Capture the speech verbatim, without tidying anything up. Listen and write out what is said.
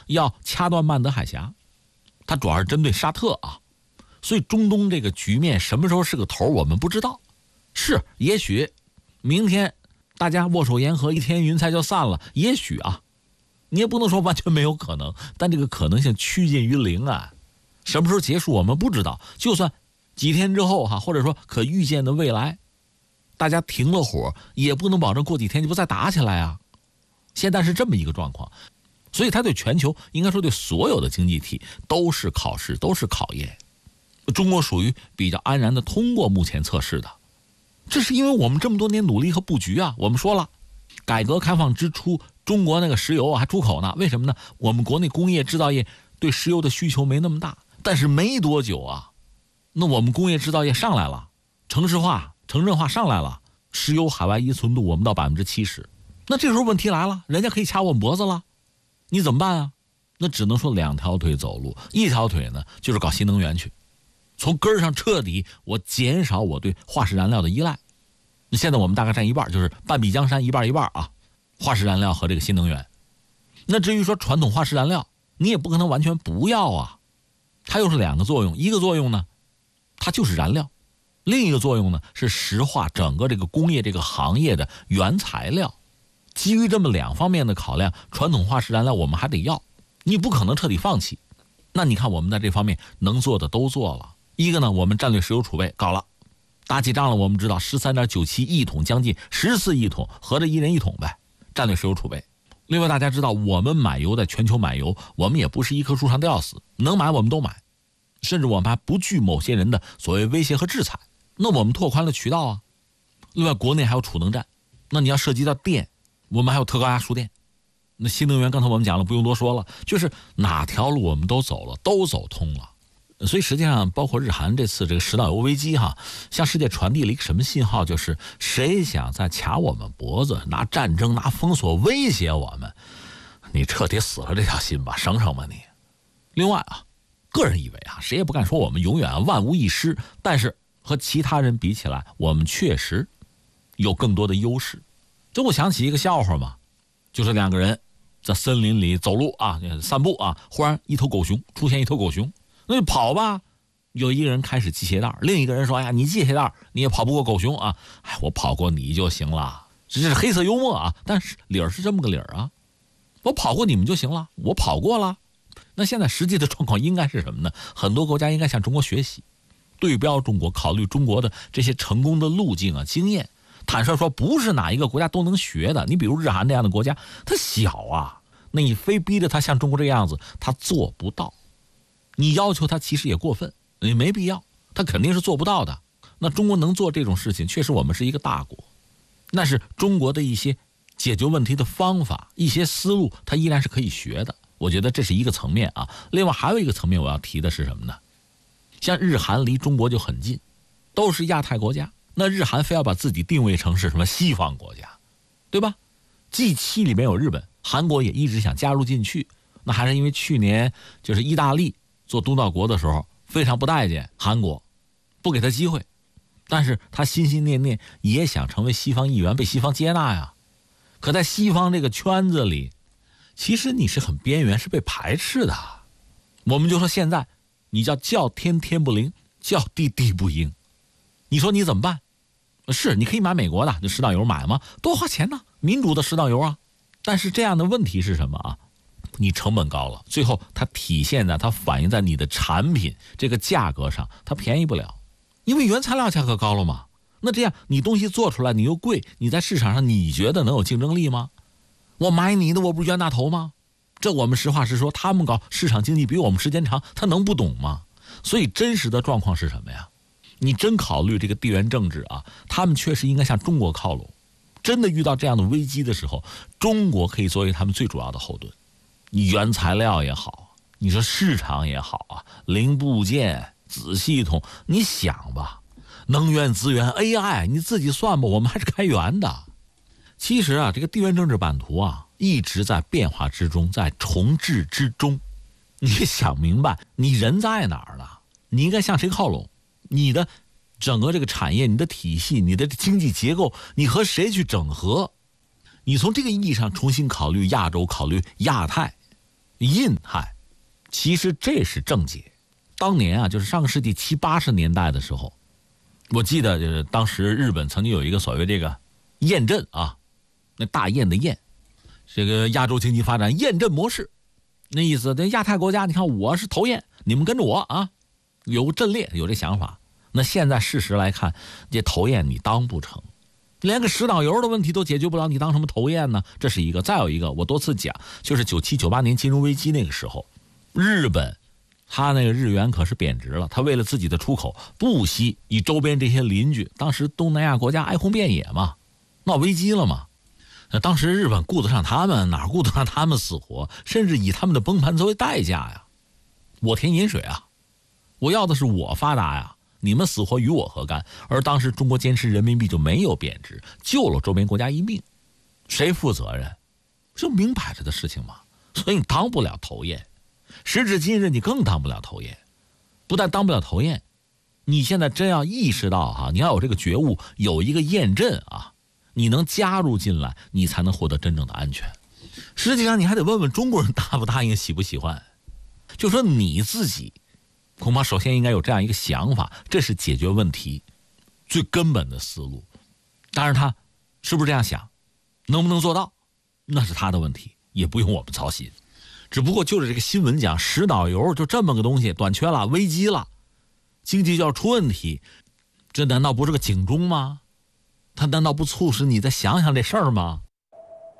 要掐断曼德海峡，它主要是针对沙特啊。所以中东这个局面什么时候是个头我们不知道。是，也许明天大家握手言和，一天云彩就散了，也许啊，你也不能说完全没有可能，但这个可能性趋近于零啊。什么时候结束我们不知道，就算几天之后哈，或者说可预见的未来，大家停了火，也不能保证过几天就不再打起来啊。现在是这么一个状况，所以它对全球，应该说对所有的经济体都是考试，都是考验。中国属于比较安然的通过目前测试的，这是因为我们这么多年努力和布局啊。我们说了，改革开放之初，中国那个石油还出口呢，为什么呢？我们国内工业制造业对石油的需求没那么大，但是没多久啊，那我们工业制造业上来了，城市化、城镇化上来了，石油海外依存度我们到百分之七十。那这时候问题来了，人家可以掐我们脖子了，你怎么办啊？那只能说两条腿走路，一条腿呢就是搞新能源去，从根儿上彻底我减少我对化石燃料的依赖。现在我们大概占一半，就是半壁江山一半一半啊，化石燃料和这个新能源。那至于说传统化石燃料，你也不可能完全不要啊，它又是两个作用，一个作用呢，它就是燃料，另一个作用呢是石化整个这个工业这个行业的原材料。基于这么两方面的考量，传统化石燃料我们还得要，你不可能彻底放弃。那你看我们在这方面能做的都做了。一个呢，我们战略石油储备搞了，打起仗了，我们知道 十三点九七亿桶，将近十四亿桶，合着一人一桶呗，战略石油储备。另外大家知道，我们买油，在全球买油，我们也不是一棵树上吊死，能买我们都买，甚至我们还不惧某些人的所谓威胁和制裁。那我们拓宽了渠道啊。另外国内还有储能站，那你要涉及到电，我们还有特高压输电。那新能源刚才我们讲了，不用多说了，就是哪条路我们都走了，都走通了。所以实际上包括日韩这次这个石炭油危机哈，向世界传递了一个什么信号，就是谁想再卡我们脖子，拿战争拿封锁威胁我们，你彻底死了这条心吧，省省吧你。另外啊，个人以为啊，谁也不敢说我们永远万无一失，但是和其他人比起来，我们确实有更多的优势。这我想起一个笑话嘛，就是两个人在森林里走路啊，散步啊，忽然一头狗熊出现，一头狗熊，那就跑吧。有一个人开始系鞋带，另一个人说：“哎呀，你系鞋带你也跑不过狗熊啊！哎，我跑过你就行了。”这是黑色幽默啊，但是理儿是这么个理儿啊。我跑过你们就行了，我跑过了。那现在实际的状况应该是什么呢？很多国家应该向中国学习，对标中国，考虑中国的这些成功的路径啊、经验。坦率说，不是哪一个国家都能学的。你比如日韩这样的国家，它小啊，那你非逼着它像中国这样子，它做不到。你要求它其实也过分，也没必要，它肯定是做不到的。那中国能做这种事情，确实我们是一个大国，那是中国的一些解决问题的方法、一些思路，它依然是可以学的。我觉得这是一个层面啊。另外还有一个层面我要提的是什么呢？像日韩离中国就很近，都是亚太国家。那日韩非要把自己定位成是什么西方国家，对吧？ G 七 里面有日本，韩国也一直想加入进去，那还是因为去年就是意大利做东道国的时候非常不待见韩国，不给他机会，但是他心心念念也想成为西方一员，被西方接纳呀。可在西方这个圈子里，其实你是很边缘，是被排斥的。我们就说现在你叫叫天天不灵，叫地地不应，你说你怎么办？是你可以买美国的就食导油买吗？多花钱呢，民主的食导油啊。但是这样的问题是什么啊？你成本高了，最后它体现在它反映在你的产品这个价格上，它便宜不了，因为原材料价格高了嘛。那这样你东西做出来你又贵，你在市场上你觉得能有竞争力吗？我买你的我不是冤大头吗？这我们实话实说，他们搞市场经济比我们时间长，他能不懂吗？所以真实的状况是什么呀？你真考虑这个地缘政治啊，他们确实应该向中国靠拢。真的遇到这样的危机的时候，中国可以作为他们最主要的后盾。你原材料也好，你说市场也好啊，零部件、子系统，你想吧，能源资源 A I 你自己算吧，我们还是开源的。其实啊，这个地缘政治版图啊一直在变化之中，在重置之中。你想明白你人在哪儿了，你应该向谁靠拢，你的整个这个产业，你的体系，你的经济结构，你和谁去整合？你从这个意义上重新考虑亚洲，考虑亚太， 印害，其实这是正解。当年啊，就是上个世纪七八十年代的时候，我记得就是当时日本曾经有一个所谓这个雁阵啊，那大雁的雁，这个亚洲经济发展雁阵模式，那意思，这亚太国家，你看我是头雁，你们跟着我啊，有阵列，有这想法。那现在事实来看，这头雁你当不成，连个石导油的问题都解决不了，你当什么头雁呢？这是一个。再有一个，我多次讲，就是九七九八年金融危机那个时候，日本他那个日元可是贬值了，他为了自己的出口，不惜以周边这些邻居，当时东南亚国家哀鸿遍野嘛，闹危机了嘛。那当时日本顾得上他们，哪顾得上他们死活，甚至以他们的崩盘作为代价呀。我田饮水啊，我要的是我发达呀，你们死活与我何干？而当时中国坚持人民币就没有贬值，救了周边国家一命，谁负责任？这明摆着的事情嘛。所以你当不了头雁，时至今日你更当不了头雁。不但当不了头雁，你现在真要意识到哈，你要有这个觉悟，有一个雁阵啊，你能加入进来，你才能获得真正的安全。实际上你还得问问中国人答不答应，喜不喜欢。就说你自己恐怕首先应该有这样一个想法，这是解决问题最根本的思路。当然他是不是这样想，能不能做到，那是他的问题，也不用我们操心。只不过就是这个新闻讲石导油就这么个东西短缺了，危机了，经济就要出问题，这难道不是个警钟吗？它难道不促使你再想想这事儿吗？